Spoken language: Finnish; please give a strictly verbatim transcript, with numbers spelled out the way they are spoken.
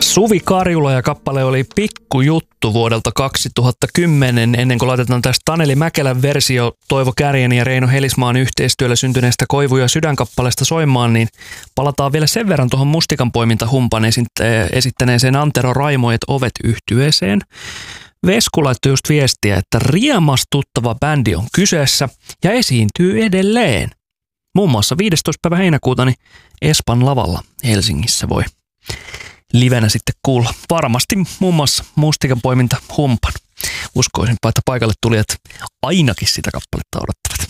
Suvi Karjula ja kappale oli Pikkujuttu vuodelta kaksituhattakymmenen, ennen kuin laitetaan tästä Taneli Mäkelän versio Toivo Kärjen ja Reino Helismaan yhteistyöllä syntyneestä Koivu ja sydänkappaleesta soimaan, niin palataan vielä sen verran tuohon Mustikanpoiminta-humpan esittäneeseen Antero Raimoet ovet -yhtyeeseen. Vesku laittoi just viestiä, että riemastuttava bändi on kyseessä ja esiintyy edelleen. Muun muassa viidestoista päivä heinäkuuta niin Espan lavalla Helsingissä voi livenä sitten kuulla. Varmasti muun muassa Mustikanpoiminta humpan. Uskoisinpa, että paikalle tulijat ainakin sitä kappaletta odottavat.